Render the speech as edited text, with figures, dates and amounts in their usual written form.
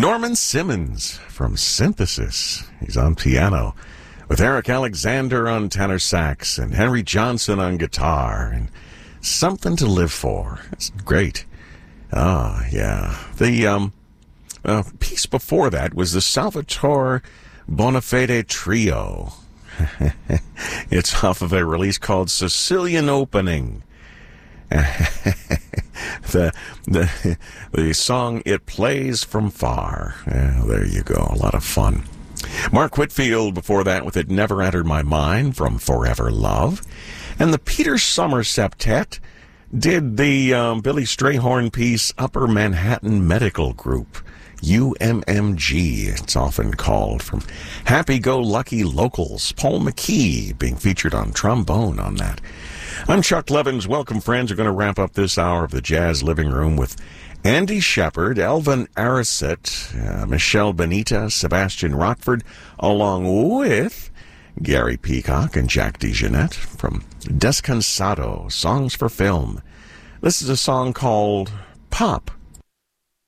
Norman Simmons from Synthesis. He's on piano, with Eric Alexander on tenor sax and Henry Johnson on guitar, and Something to Live For. It's great. Oh, yeah. The piece before that was the Salvatore Bonafede Trio. It's off of a release called Sicilian Opening. The song, It Plays From Far. There you go. A lot of fun. Mark Whitfield before that with It Never Entered My Mind from Forever Love. And the Peter Summer Septet did the Billy Strayhorn piece Upper Manhattan Medical Group, UMMG, it's often called, from Happy-Go-Lucky Locals. Paul McKee being featured on trombone on that. I'm Chuck Levins. Welcome, friends. We're going to wrap up this hour of the Jazz Living Room with Andy Shepard, Elvin Aricet, Michelle Benita, Sebastian Rockford, along with Gary Peacock and Jack DeJohnette from Descansado, Songs for Film. This is a song called Pop.